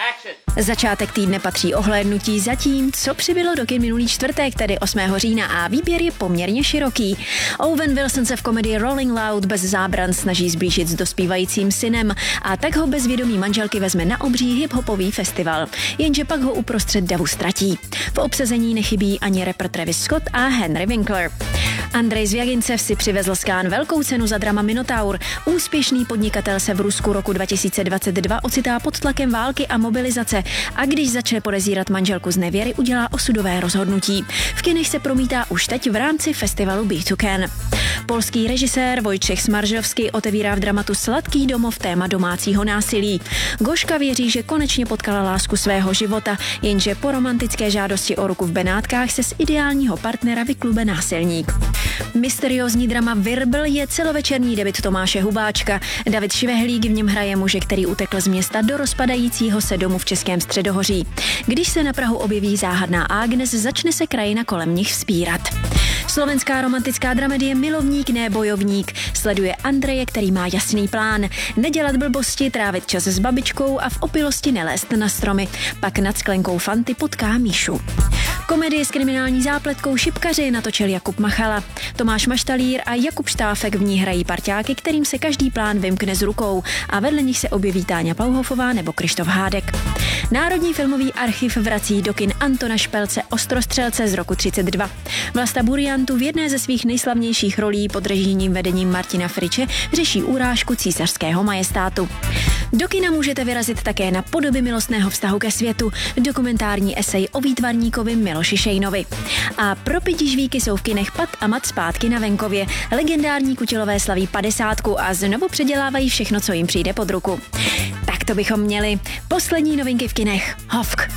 Začátek týdne patří ohlédnutí za tím, co přibylo do kin minulý čtvrtek, tedy 8. října, a výběr je poměrně široký. Owen Wilson se v komedii Rolling Loud bez zábran snaží zblížit s dospívajícím synem a tak ho bez vědomí manželky vezme na obří hip-hopový festival. Jenže pak ho uprostřed davu ztratí. V obsazení nechybí ani rapper Travis Scott a Henry Winkler. Andrej Zvěgincev si přivezl z Cannes velkou cenu za drama Minotaur. Úspěšný podnikatel se v Rusku roku 2022 ocitá pod tlakem války a mobilizace a když začne podezírat manželku z nevěry, udělá osudové rozhodnutí. V kinech se promítá už teď v rámci festivalu Be to Cannes. Polský režisér Wojciech Smaržovský otevírá v dramatu Sladký domov téma domácího násilí. Goška věří, že konečně potkala lásku svého života, jenže po romantické žádosti o ruku v Benátkách se z ideálního partnera vyklube násilník. Mysteriózní drama Virbl je celovečerní debut Tomáše Hubáčka. David Švehlík v něm hraje muže, který utekl z města do rozpadajícího se domu v Českém Středohoří. Když se na prahu objeví záhadná Agnes, začne se krajina kolem nich vzpírat. Slovenská romantická dramedie Milovník, ne bojovník sleduje Andreje, který má jasný plán. Nedělat blbosti, trávit čas s babičkou a v opilosti nelézt na stromy. Pak nad sklenkou Fanty potká Míšu. Komedii s kriminální zápletkou Šipkaři natočil Jakub Machala. Tomáš Maštalír a Jakub Štáfek v ní hrají parťáky, kterým se každý plán vymkne z rukou a vedle nich se objeví Táňa Pauhofová nebo Krištof Hádek. Národní filmový archiv vrací do kin Antona Špelce Ostrostřelce z roku 32. Vlasta Buriantu v jedné ze svých nejslavnějších rolí pod režijním vedením Martina Friče řeší urážku císařského majestátu. Do kina můžete vyrazit také na Podoby milostného vztahu ke světu, dokumentární esej o výtvarníkovi Miloši Šejnovi. A pro pitižvíky jsou v kinech Pat a Mat zpátky na venkově. Legendární Kutilové slaví 50 a znovu předělávají všechno, co jim přijde pod ruku. Tak to bychom měli. Poslední novinky v kinech. Hovk.